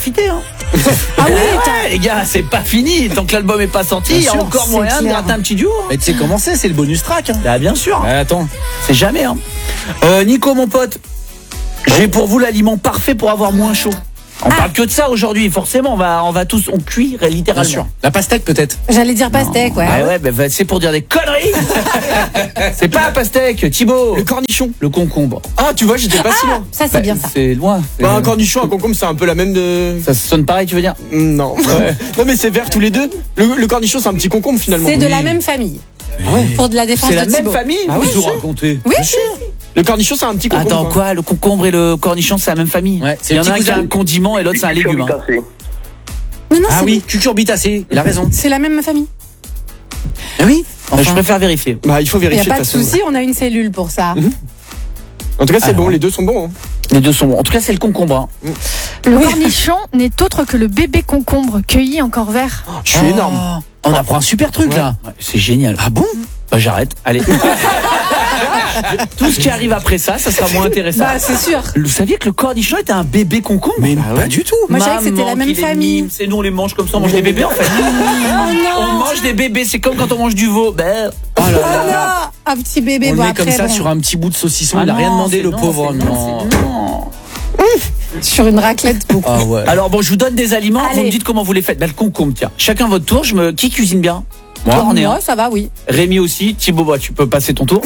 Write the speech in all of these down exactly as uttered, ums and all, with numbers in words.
profiter. Hein. Ah oui, ouais, les gars, c'est pas fini. Tant que l'album est pas sorti, il y a sûr, encore c'est moyen de clair. gratter un petit duo. Mais tu sais comment c'est, c'est le bonus track. Hein. Bah, bien sûr. Ouais, attends. C'est jamais. Hein. Euh, Nico, mon pote, j'ai pour vous l'aliment parfait pour avoir moins chaud. On parle que de ça aujourd'hui, forcément. On va, on va tous, on cuit Bien littéralement. sûr. La pastèque peut-être. j'allais dire pastèque, ouais. Ah ouais, bah, c'est pour dire des conneries. C'est pas la pastèque, Thibaut. Le cornichon. Le concombre. Ah, tu vois, j'étais pas si loin. Ça, c'est Bah, bien ça. C'est loin. Bah, un cornichon, un concombre, c'est un peu la même de. Ça sonne pareil, tu veux dire? Non. Non, mais c'est vert tous les deux. Le, le cornichon, c'est un petit concombre finalement. C'est de Oui. la même famille. Ouais. Pour de la défense C'est de la même Thibaut. famille. Ah oui, vous sûr. racontez. Oui, Le cornichon, c'est un petit concombre. Attends, quoi? Le concombre et le cornichon, c'est la même famille? Ouais, c'est Il y en le a un petit qui a cousin. un condiment et l'autre, c'est un légume. Hein. non, non, Ah c'est, oui, cucurbitacée. Il a raison. c'est la même famille. Ah oui. Enfin, je préfère vérifier. Bah, il faut Il n'y vérifier. a pas de toute façon. souci, on a une cellule pour ça. En tout cas, c'est Alors. bon, les deux sont bons. Hein. Les deux sont bons. En tout cas, c'est le concombre. Hein. Le cornichon n'est autre que le bébé concombre cueilli encore vert. Je suis Oh, énorme. On apprend un super truc Ouais. là. Ouais, c'est génial. Ah bon? Bah, j'arrête. Allez. Tout ce qui arrive après ça, ça sera moins intéressant. Bah, c'est sûr. Vous saviez que le cornichon était un bébé concombre? Mais pas du tout. Moi, je savais que c'était Maman la même qui les famille. mime, c'est nous, on les mange comme ça, on mange des bébés en fait. Oh On non. mange des bébés, c'est comme quand on mange du veau. Ben, Oh là Oh là. non, un petit bébé. On bon, le met après, comme ça bon, sur un petit bout de saucisson. ah Il a non, rien demandé c'est le non, pauvre. c'est non, Non. c'est non. sur une raclette. Beaucoup. Ah ouais. Alors bon, je vous donne des aliments, vous Allez. me dites comment vous les faites. Ben, le concombre, tiens. Chacun votre tour. Je me... Qui cuisine bien? Moi, on est un. Moi, ça va, oui. Rémi aussi. Thibaut, bah, tu peux passer ton tour.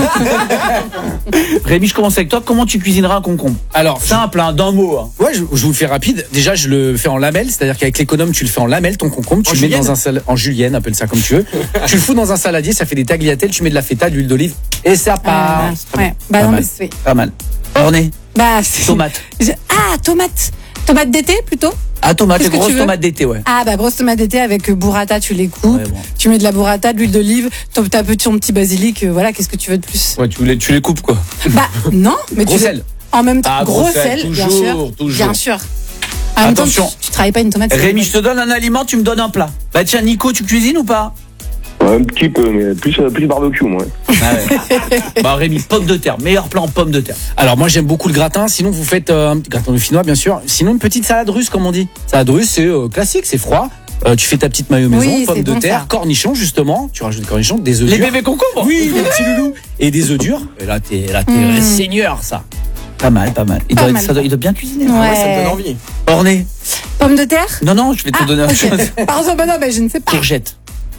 Rémi, je commence avec toi. Comment tu cuisineras un concombre? Alors, Simple, hein, d'un mot. Hein. ouais, je, je vous le fais rapide. Déjà, je le fais en lamelles, c'est-à-dire qu'avec l'économe, tu le fais en lamelles, ton concombre, tu En le mets julienne dans un sal... en julienne, appelle ça comme tu veux. Tu le fous dans un saladier, ça fait des tagliatelles, tu mets de la feta, de l'huile d'olive, et ça part. Euh, ouais. Bah, Pas non, mal. mais c'est- Pas mal. Orné. bah, c'est- Tomate. Je- Ah, tomate. Tomate d'été plutôt. Ah, tomate, Qu'est-ce les que tu grosses veux tomates d'été, ouais. Ah, bah, grosse tomate d'été avec euh, burrata, tu les coupes. Ouais, bon. Tu mets de la burrata, de l'huile d'olive, ton- t'as un peu ton petit basilic, euh, voilà, qu'est-ce que tu veux de plus? Ouais, tu les, tu les coupes, quoi. Bah, non, mais Gros tu sel. En même temps, Ah, gros, gros sel, sel, bien toujours, sûr. toujours. Bien sûr. En même temps, Attention. tu, tu travailles pas une tomate. c'est- Rémi, je te donne un aliment, tu me donnes un plat. Bah tiens, Nico, tu cuisines ou pas? Ouais, un petit peu, mais plus, euh, plus barbecue, moi. Ah ouais. Bah Rémi, pommes de terre, meilleur plat en pommes de terre. Alors moi j'aime beaucoup le gratin, sinon vous faites euh, un gratin dauphinois bien sûr, sinon une petite salade russe comme on dit. Salade russe c'est euh, classique, c'est froid. Euh, tu fais ta petite mayo maison, Oui, pommes c'est de bon, terre, ça. cornichons justement, tu rajoutes des cornichons, des œufs Les durs. bébés concombres. Oui, les petits loulous. Et des œufs durs. Et là t'es là t'es Mm. un seigneur ça. Pas mal, pas mal. Il Pas doit, mal. Ça doit, il doit bien cuisiner. Ouais. Ouais, ça me donne envie. Orné. Pommes de terre. Non, non, je vais te Ah, donner un ok. chose. Pardon, bah non, bah, je ne sais pas. Courgette.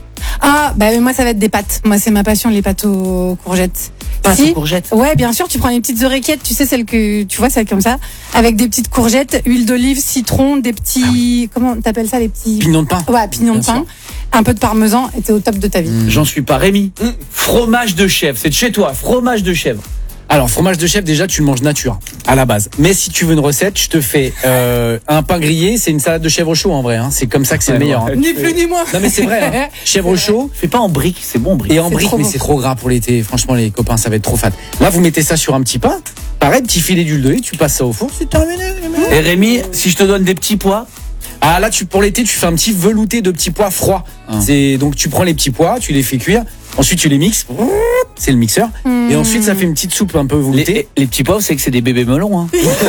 Ah, bah moi ça va être des pâtes. Moi c'est ma passion, les pâtes aux courgettes. Pâtes Si. aux courgettes. Ouais, bien sûr, tu prends les petites oreillettes, tu sais celles que tu vois, celles comme ça, avec des petites courgettes, huile d'olive, citron, des petits, comment t'appelles ça, les petits, Pignon de pain. ouais, pignons de Bien pain, un peu de parmesan, et t'es au top de ta vie. J'en suis pas. Rémi. Fromage de chèvre. C'est de chez toi. Fromage de chèvre. Alors fromage de chèvre déjà tu le manges nature à la base. Mais si tu veux une recette, je te fais euh, un pain grillé, c'est une salade de chèvre chaud en vrai. Hein. C'est comme ça que c'est Ouais, le meilleur. ouais. hein. Ni plus ni moins. Non mais c'est vrai. Hein. Chèvre chaud. Fais pas en briques, c'est bon en briques. Et en C'est brique, trop mais bon. c'est trop gras pour l'été. Franchement, les copains, ça va être trop fat. Là, vous mettez ça sur un petit pain. Pareil, petit filet d'huile d'olive, tu passes ça au four, c'est terminé. les mecs. Et Rémi, si je te donne des petits pois. Ah là, tu pour l'été, tu fais un petit velouté de petits pois froids. Ah. C'est donc tu prends les petits pois, tu les fais cuire. Ensuite, tu les mixes. C'est le mixeur. Et ensuite, ça fait une petite soupe un peu Les, veloutée. les petits pois, vous savez que c'est des bébés melons. Hein.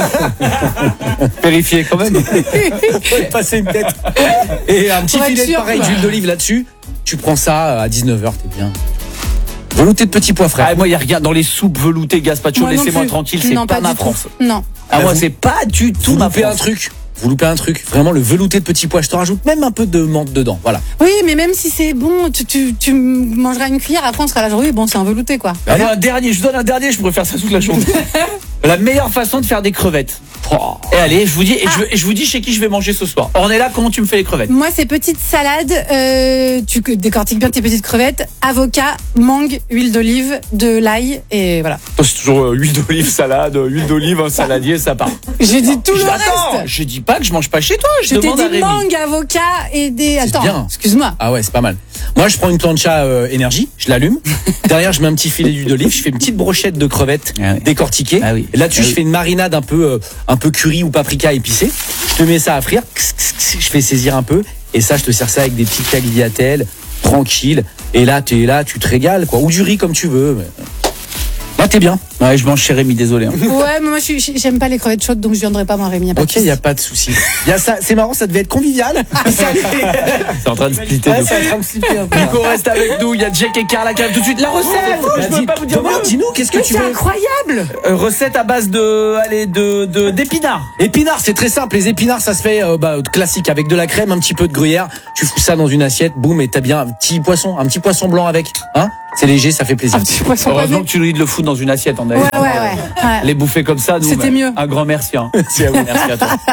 Vérifiez quand même. Faut passer une tête. Et un petit Pour être filet de sûr, pareil quoi. d'huile d'olive là-dessus. Tu prends ça à dix-neuf heures, t'es bien. Velouté de petits pois frais. Ah, moi, il y a rien dans les soupes veloutées, gazpacho. Moi non Laissez-moi plus. tranquille, c'est Non, pas, pas ma du tout. France. Non. Ah, Bah, moi, vous- c'est pas du tout Vous ma loupez un France. truc. Vous loupez un truc. Vraiment, le velouté de petits pois. Je te rajoute même un peu de menthe dedans. Voilà. Oui, mais même si c'est bon, tu, tu, tu mangeras une cuillère, après on sera là, genre, oui, bon, c'est un velouté, quoi. Ah, moi, un dernier, je vous donne un dernier, je pourrais faire ça toute la journée. La meilleure façon de faire des crevettes. Et allez, je vous dis, et, je, et je vous dis chez qui je vais manger ce soir. On est là, comment tu me fais les crevettes? Moi, c'est petites salades, euh, tu décortiques bien tes petites crevettes, avocat, mangue, huile d'olive, de l'ail, et voilà. C'est toujours euh, huile d'olive, salade, euh, huile d'olive, un saladier, ça part. J'ai dit tout le Attends, reste. je dis pas que je mange pas chez toi, je, Je t'ai demande à dit Rémi. mangue, avocat et des. Attends, bien. excuse-moi. Ah ouais, c'est pas mal. Moi, je prends une plancha euh, énergie, je l'allume. Derrière, je mets un petit filet d'huile d'olive, je fais une petite brochette de crevettes Ah oui. décortiquées. Ah oui. Et là-dessus, Ah je oui. fais une marinade un peu, euh, un peu curry ou paprika épicé. Je te mets ça à frire. Kss, kss, kss, je fais saisir un peu. Et ça, je te sers ça avec des petites tagliatelles, tranquille. Et là, t'es là, tu te régales, quoi. Ou du riz comme tu veux. mais- Là, t'es bien. Ouais, je mange chez Rémi, désolé. hein. Ouais, mais moi, je suis- j'aime pas les crevettes chaudes, donc je viendrai pas, moi, Rémi. y a pas de Ok, il y a pas de souci. Il y a ça, c'est marrant, ça devait être convivial. C'est en train de splitter. Ouais, de c'est fou. en train de slipper un peu. Nico reste avec nous. Il y a Jack et Carla qui arrivent tout de suite. La recette. Vas-y, Je peux pas vous dire Thomas, mieux. dis-nous, qu'est-ce que Mais tu c'est veux? incroyable. Euh, recette à base de, allez, de, de, d'épinards. Épinards, c'est très simple. Les épinards, ça se fait euh, bah, classique avec de la crème, un petit peu de gruyère. Tu fous ça dans une assiette, boum, et t'as bien un petit poisson, un petit poisson blanc avec. Hein? C'est léger, ça fait plaisir. Un petit poisson Heureusement pané. que tu lui dis de le foutre dans une assiette. On Ouais, ouais, ouais. ouais. Les bouffer comme ça, nous. C'était bah, mieux. Un grand merci. Hein. C'est à vous. Merci à toi.